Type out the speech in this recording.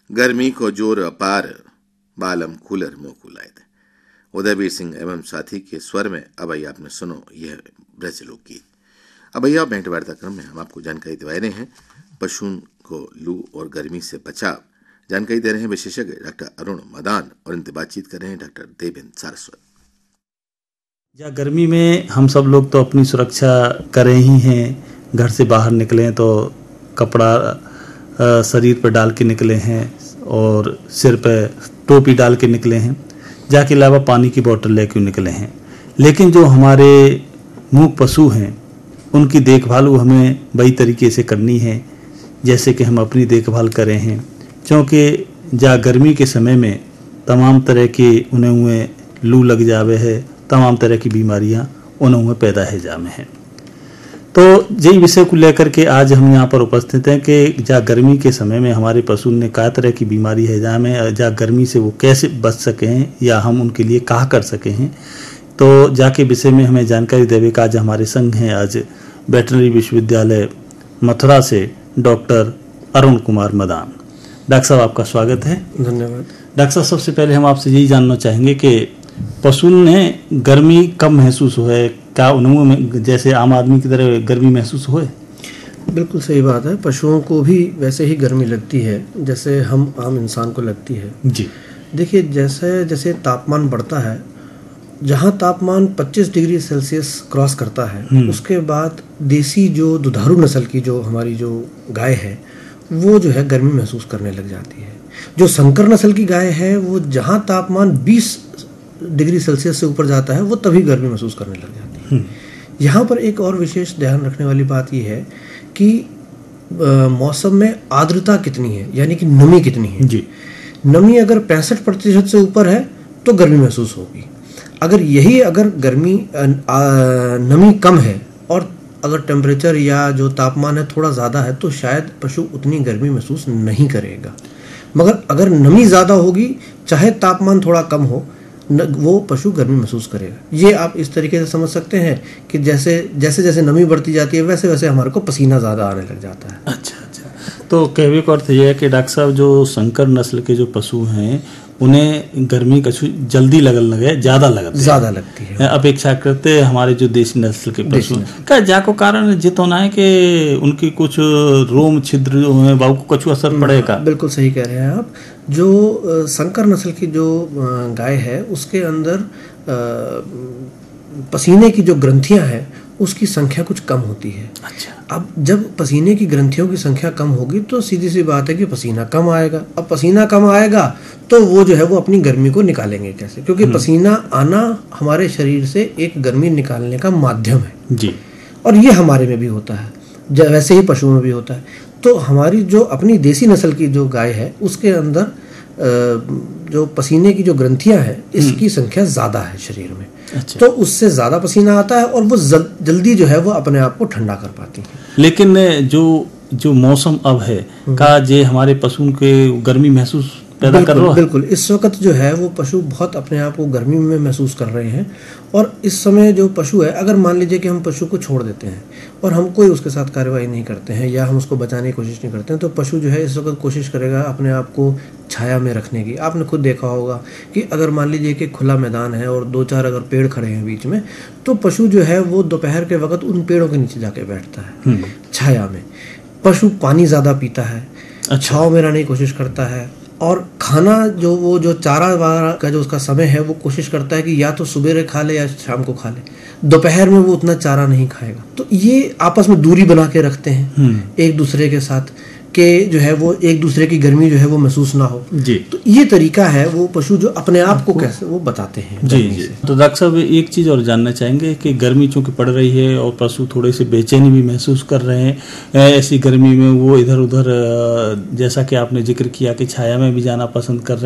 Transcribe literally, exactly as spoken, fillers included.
गर्मी को जोर अपार, बालम कूलर मुंह खुलाए थे। उदयवीर सिंह एवं साथी के स्वर में अब आइए आपने सुनो यह ब्रज लोकगीत। अब आइए भेंट वार्ता क्रम में हम आपको जानकारी दिवा रहे हैं पशुओं को लू और गर्मी से बचाव। जानकारी दे रहे हैं विशेषज्ञ डॉक्टर अरुण मदान और इनसे बातचीत कर रहे हैं डॉक्टर देवेंद्र सारस्वत। या गर्मी में हम सब लोग तो अपनी सुरक्षा करे ही हैं। घर से बाहर निकले तो कपड़ा शरीर पर डाल के निकले हैं और सिर पर टोपी डाल के निकले हैं। जाके अलावा पानी की बोतल लेके निकले हैं। लेकिन जो हमारे मूक पशु हैं उनकी देखभाल वो हमें बड़ी तरीके से करनी है, जैसे कि हम अपनी देखभाल करें हैं। क्योंकि जा गर्मी के समय में तमाम तरह के उन्हें हुए लू लग जावे है, तमाम तरह की बीमारियां उन्हें हुए पैदा है जामे हैं। तो यही विषय को लेकर के आज हम यहाँ पर उपस्थित हैं कि जा गर्मी के समय में हमारे पशु ने क्या तरह की बीमारी है जामे, जा गर्मी से वो कैसे बच सके हैं या हम उनके लिए क्या कर सके हैं। तो जाके विषय में हमें जानकारी देवे का आज हमारे संग हैं आज वेटरनरी विश्वविद्यालय मथुरा से डॉक्टर अरुण कुमार मदान। डॉक्टर साहब आपका स्वागत है। धन्यवाद। डॉक्टर साहब सबसे पहले हम आपसे यही जानना चाहेंगे कि पशु ने गर्मी कब महसूस हुआ है, क्या उन्हें जैसे आम आदमी की तरह गर्मी महसूस हुए? बिल्कुल सही बात है। पशुओं को भी वैसे ही गर्मी लगती है जैसे हम आम इंसान को लगती है जी। देखिए, जैसे जैसे तापमान बढ़ता है, जहाँ तापमान पच्चीस डिग्री सेल्सियस क्रॉस करता है उसके बाद देसी जो दुधारू नस्ल की जो हमारी जो गाय है वो जो है गर्मी महसूस करने लग जाती है। जो संकर नस्ल की गाय है वो जहाँ तापमान बीस डिग्री सेल्सियस से ऊपर जाता है वो तभी गर्मी महसूस करने लग जाती है। यहाँ पर एक और विशेष ध्यान रखने वाली बात यह है कि मौसम में आर्द्रता कितनी है, यानी कि नमी कितनी है जी। नमी अगर पैंसठ प्रतिशत से ऊपर है तो गर्मी महसूस होगी। अगर यही अगर गर्मी आ, आ, नमी कम है और अगर टेम्परेचर या जो तापमान है थोड़ा ज़्यादा है तो शायद पशु उतनी गर्मी महसूस नहीं करेगा। मगर अगर नमी ज़्यादा होगी, चाहे तापमान थोड़ा कम हो, वो पशु गर्मी महसूस करेगा। ये आप इस तरीके से समझ सकते हैं कि जैसे जैसे जैसे नमी बढ़ती जाती है वैसे वैसे हमारे को पसीना ज़्यादा आने लग जाता है। अच्छा अच्छा। तो कहने का अर्थ यह है कि डॉक्टर साहब जो संकर नस्ल के जो पशु हैं उन्हें गर्मी कछु जल्दी लगन लगे, ज्यादा लगती है ज्यादा लगती है अपेक्षा करते हमारे जो देसी नस्ल के पशु का जाको कारण जित होना है कि उनकी कुछ रोम छिद्र जो है बाबू को कछु असर पड़ेगा। बिल्कुल सही कह रहे हैं आप। जो संकर नस्ल की जो गाय है उसके अंदर पसीने की जो ग्रंथियां हैं उसकी संख्या कुछ कम होती है। अच्छा। अब जब पसीने की ग्रंथियों की संख्या कम होगी तो सीधी सी बात है कि पसीना कम आएगा। अब पसीना कम आएगा तो वो जो है वो अपनी गर्मी को निकालेंगे कैसे, क्योंकि पसीना आना हमारे शरीर से एक गर्मी निकालने का माध्यम है जी। और ये हमारे में भी होता है, वैसे ही पशुओं में भी होता है। तो हमारी जो अपनी देसी नस्ल की जो गाय है उसके अंदर जो पसीने की जो ग्रंथियां हैं इसकी संख्या ज़्यादा है शरीर में। अच्छा। तो उससे ज़्यादा पसीना आता है और वो जल, जल्दी जो है वो अपने आप को ठंडा कर पाती है। लेकिन जो जो मौसम अब है का जे हमारे पशु के गर्मी महसूस पैदा कर रहा है। बिल्कुल, इस वक्त जो है वो पशु बहुत अपने आप को गर्मी में महसूस कर रहे हैं। और इस समय जो पशु है, अगर मान लीजिए कि हम पशु को छोड़ देते हैं और हम कोई उसके साथ कार्रवाई नहीं करते हैं या हम उसको बचाने की कोशिश नहीं करते हैं तो पशु जो है इस वक्त कोशिश करेगा अपने आप को छाया में रखने की। आपने खुद देखा होगा कि अगर मान लीजिए कि खुला मैदान है और दो चार अगर पेड़ खड़े हैं बीच में तो पशु जो है वो दोपहर के वक्त उन पेड़ों के नीचे जाके बैठता है छाया में। पशु पानी ज़्यादा पीता है, छाँव में रहने की कोशिश करता है और खाना जो वो जो चारा वारा का जो उसका समय है वो कोशिश करता है कि या तो सुबह खा ले या शाम को खा ले। दोपहर में वो उतना चारा नहीं खाएगा। तो ये आपस में दूरी बना के रखते हैं एक दूसरे के साथ कि जो है वो एक दूसरे की गर्मी जो है वो महसूस ना हो जी। तो ये तरीका है वो पशु जो अपने आप को कैसे वो बताते हैं जी जी। तो डॉक्टर साहब एक चीज और जानना चाहेंगे कि गर्मी चूंकि पड़ रही है और पशु थोड़े से बेचैनी भी महसूस कर रहे हैं, ऐसी गर्मी में वो इधर उधर जैसा कि आपने जिक्र किया कि छाया में भी जाना पसंद कर रहे हैं।